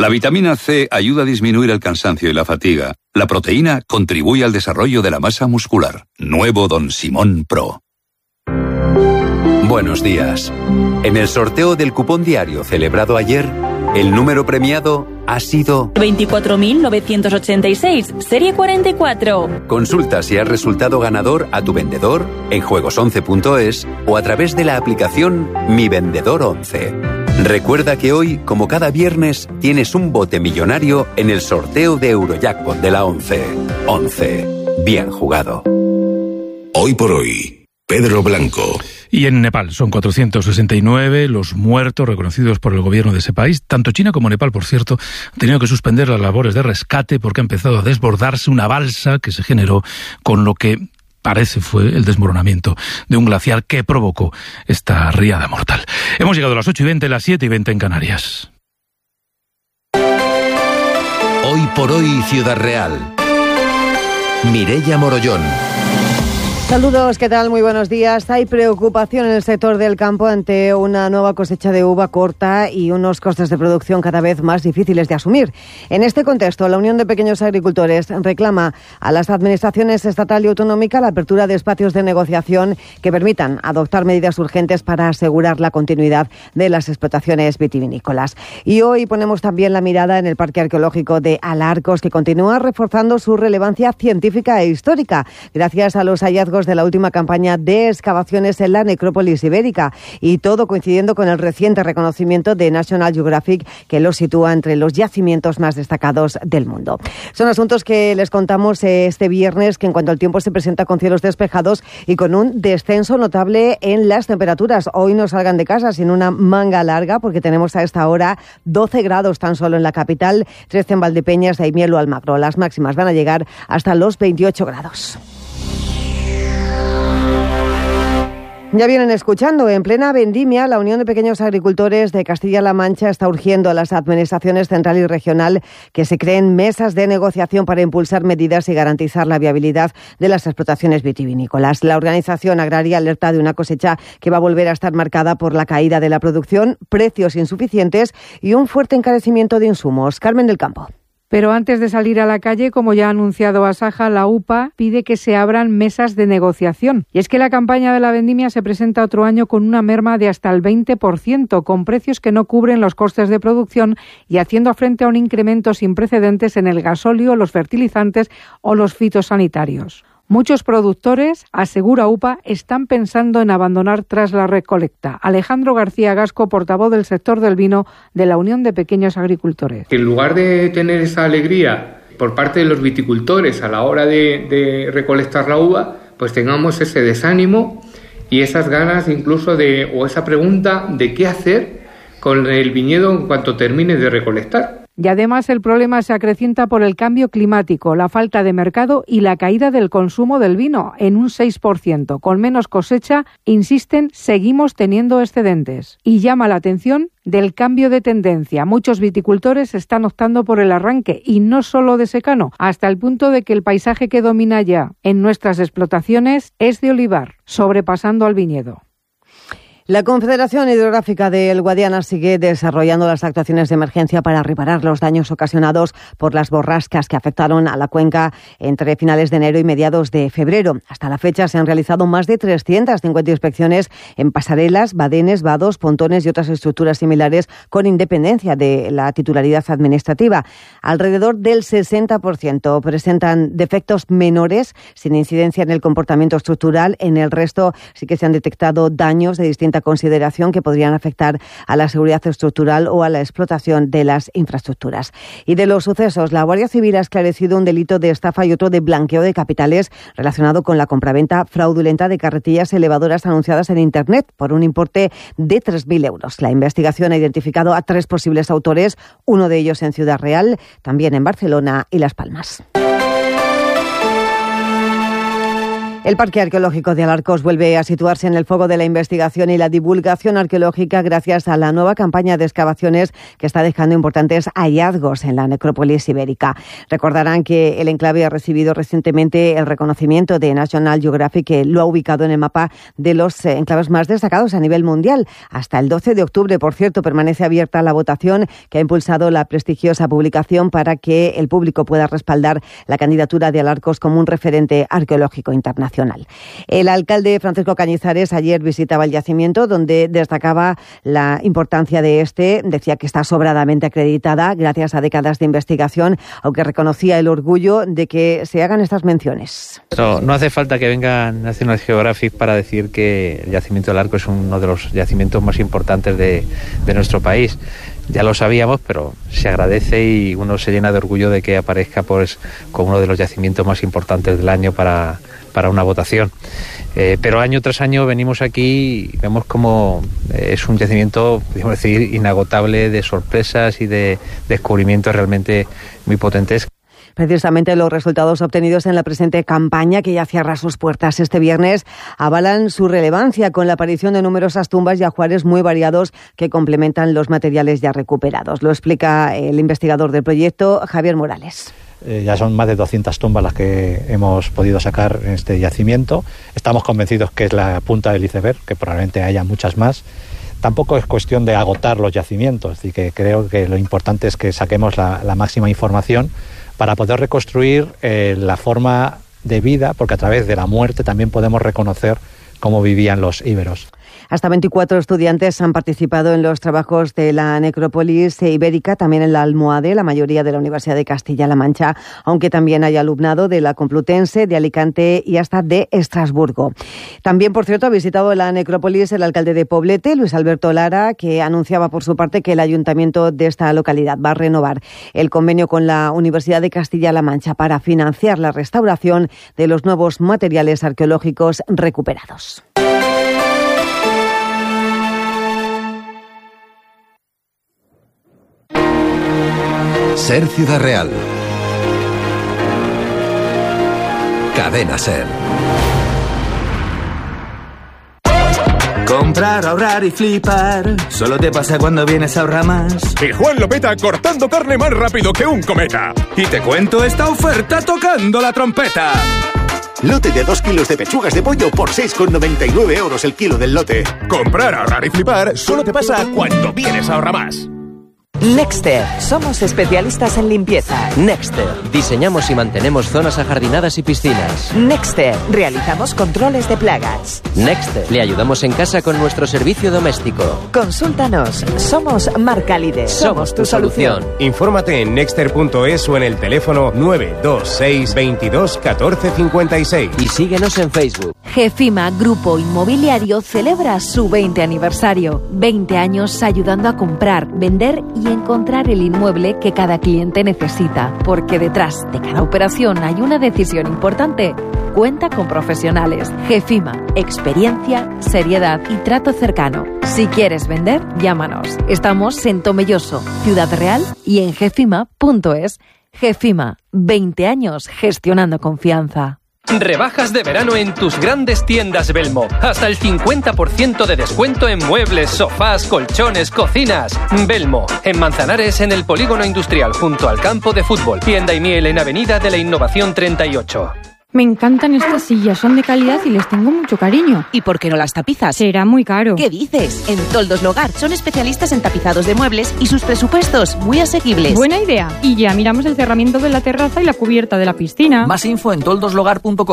La vitamina C ayuda a disminuir el cansancio y la fatiga. La proteína contribuye al desarrollo de la masa muscular. Nuevo Don Simón Pro. Buenos días. En el sorteo del cupón diario celebrado ayer, el número premiado ha sido 24.986, serie 44. Consulta si has resultado ganador a tu vendedor en juegos11.es o a través de la aplicación Mi Vendedor 11. Recuerda que hoy, como cada viernes, tienes un bote millonario en el sorteo de Eurojackpot de la 11. 11. Bien jugado. Hoy por hoy, Pedro Blanco. Y en Nepal son 469 los muertos reconocidos por el gobierno de ese país. Tanto China como Nepal, por cierto, han tenido que suspender las labores de rescate porque ha empezado a desbordarse una balsa que se generó con lo que parece fue el desmoronamiento de un glaciar que provocó esta riada mortal. Hemos llegado a las 8:20, las 7:20 en Canarias. Hoy por hoy, Ciudad Real. Mireia Morollón. Saludos, ¿qué tal? Muy buenos días. Hay preocupación en el sector del campo ante una nueva cosecha de uva corta y unos costes de producción cada vez más difíciles de asumir. En este contexto, la Unión de Pequeños Agricultores reclama a las administraciones estatal y autonómica la apertura de espacios de negociación que permitan adoptar medidas urgentes para asegurar la continuidad de las explotaciones vitivinícolas. Y hoy ponemos también la mirada en el Parque Arqueológico de Alarcos, que continúa reforzando su relevancia científica e histórica, gracias a los hallazgos de la última campaña de excavaciones en la necrópolis ibérica, y todo coincidiendo con el reciente reconocimiento de National Geographic, que lo sitúa entre los yacimientos más destacados del mundo. Son asuntos que les contamos este viernes, que en cuanto al tiempo se presenta con cielos despejados y con un descenso notable en las temperaturas. Hoy no salgan de casa sin una manga larga, porque tenemos a esta hora 12 grados tan solo en la capital, 13 en Valdepeñas, Daimiel o Almagro. Las máximas van a llegar hasta los 28 grados. Ya vienen escuchando, en plena vendimia, la Unión de Pequeños Agricultores de Castilla-La Mancha está urgiendo a las administraciones central y regional que se creen mesas de negociación para impulsar medidas y garantizar la viabilidad de las explotaciones vitivinícolas. La organización agraria alerta de una cosecha que va a volver a estar marcada por la caída de la producción, precios insuficientes y un fuerte encarecimiento de insumos. Carmen del Campo. Pero antes de salir a la calle, como ya ha anunciado Asaja, la UPA pide que se abran mesas de negociación. Y es que la campaña de la vendimia se presenta otro año con una merma de hasta el 20%, con precios que no cubren los costes de producción y haciendo frente a un incremento sin precedentes en el gasóleo, los fertilizantes o los fitosanitarios. Muchos productores, asegura UPA, están pensando en abandonar tras la recolecta. Alejandro García Gasco, portavoz del sector del vino de la Unión de Pequeños Agricultores. En lugar de tener esa alegría por parte de los viticultores a la hora de recolectar la uva, pues tengamos ese desánimo y esas ganas incluso o esa pregunta de qué hacer con el viñedo en cuanto termine de recolectar. Y además el problema se acrecienta por el cambio climático, la falta de mercado y la caída del consumo del vino en un 6%. Con menos cosecha, insisten, seguimos teniendo excedentes. Y llama la atención del cambio de tendencia. Muchos viticultores están optando por el arranque, y no solo de secano, hasta el punto de que el paisaje que domina ya en nuestras explotaciones es de olivar, sobrepasando al viñedo. La Confederación Hidrográfica del Guadiana sigue desarrollando las actuaciones de emergencia para reparar los daños ocasionados por las borrascas que afectaron a la cuenca entre finales de enero y mediados de febrero. Hasta la fecha se han realizado más de 350 inspecciones en pasarelas, badenes, vados, pontones y otras estructuras similares, con independencia de la titularidad administrativa. Alrededor del 60% presentan defectos menores sin incidencia en el comportamiento estructural. En el resto sí que se han detectado daños de distinta consideración que podrían afectar a la seguridad estructural o a la explotación de las infraestructuras. Y de los sucesos, la Guardia Civil ha esclarecido un delito de estafa y otro de blanqueo de capitales relacionado con la compraventa fraudulenta de carretillas elevadoras anunciadas en Internet por un importe de 3.000 euros. La investigación ha identificado a 3 posibles autores, uno de ellos en Ciudad Real, también en Barcelona y Las Palmas. El Parque Arqueológico de Alarcos vuelve a situarse en el foco de la investigación y la divulgación arqueológica gracias a la nueva campaña de excavaciones que está dejando importantes hallazgos en la necrópolis ibérica. Recordarán que el enclave ha recibido recientemente el reconocimiento de National Geographic, que lo ha ubicado en el mapa de los enclaves más destacados a nivel mundial. Hasta el 12 de octubre, por cierto, permanece abierta la votación que ha impulsado la prestigiosa publicación para que el público pueda respaldar la candidatura de Alarcos como un referente arqueológico internacional. El alcalde Francisco Cañizares ayer visitaba el yacimiento, donde destacaba la importancia de este. Decía que está sobradamente acreditada gracias a décadas de investigación, aunque reconocía el orgullo de que se hagan estas menciones. No hace falta que venga National Geographic para decir que el yacimiento del Arco es uno de los yacimientos más importantes de nuestro país. Ya lo sabíamos, pero se agradece y uno se llena de orgullo de que aparezca pues como uno de los yacimientos más importantes del año para una votación. Pero año tras año venimos aquí y vemos como es un yacimiento, podemos decir, inagotable de sorpresas y de descubrimientos realmente muy potentes. Precisamente los resultados obtenidos en la presente campaña, que ya cierra sus puertas este viernes, avalan su relevancia con la aparición de numerosas tumbas y ajuares muy variados que complementan los materiales ya recuperados. Lo explica el investigador del proyecto, Javier Morales. Ya son más de 200 tumbas las que hemos podido sacar en este yacimiento. Estamos convencidos que es la punta del iceberg, que probablemente haya muchas más. Tampoco es cuestión de agotar los yacimientos, así que creo que lo importante es que saquemos la máxima información para poder reconstruir la forma de vida, porque a través de la muerte también podemos reconocer cómo vivían los íberos. Hasta 24 estudiantes han participado en los trabajos de la necrópolis ibérica, también en la Almohade, la mayoría de la Universidad de Castilla-La Mancha, aunque también hay alumnado de la Complutense, de Alicante y hasta de Estrasburgo. También, por cierto, ha visitado la necrópolis el alcalde de Poblete, Luis Alberto Lara, que anunciaba por su parte que el ayuntamiento de esta localidad va a renovar el convenio con la Universidad de Castilla-La Mancha para financiar la restauración de los nuevos materiales arqueológicos recuperados. Ser Ciudad Real. Cadena Ser. Comprar, ahorrar y flipar. Solo te pasa cuando vienes a Ahorramás. Y Juan lo peta cortando carne más rápido que un cometa. Y te cuento esta oferta tocando la trompeta. Lote de 2 kilos de pechugas de pollo por 6,99 € el kilo del lote. Comprar, ahorrar y flipar solo te pasa cuando vienes a Ahorramás. Nexter. Somos especialistas en limpieza. Nexter. Diseñamos y mantenemos zonas ajardinadas y piscinas. Nexter. Realizamos controles de plagas. Nexter. Le ayudamos en casa con nuestro servicio doméstico. Consúltanos. Somos marca líder. Somos tu solución. Infórmate en nexter.es o en el teléfono 926 22 14 56. Y síguenos en Facebook. GEFIMA Grupo Inmobiliario celebra su 20 aniversario. 20 años ayudando a comprar, vender y encontrar el inmueble que cada cliente necesita. Porque detrás de cada operación hay una decisión importante. Cuenta con profesionales. GEFIMA. Experiencia, seriedad y trato cercano. Si quieres vender, llámanos. Estamos en Tomelloso, Ciudad Real y en gefima.es. GEFIMA. 20 años gestionando confianza. Rebajas de verano en tus grandes tiendas Belmo. Hasta el 50% de descuento en muebles, sofás, colchones, cocinas. Belmo, en Manzanares, en el Polígono Industrial, junto al campo de fútbol. Tienda y miel en Avenida de la Innovación 38. Me encantan estas sillas, son de calidad y les tengo mucho cariño. ¿Y por qué no las tapizas? Será muy caro. ¿Qué dices? En Toldos Logar son especialistas en tapizados de muebles y sus presupuestos muy asequibles. Buena idea. Y ya miramos el cerramiento de la terraza y la cubierta de la piscina. Más info en toldoslogar.com.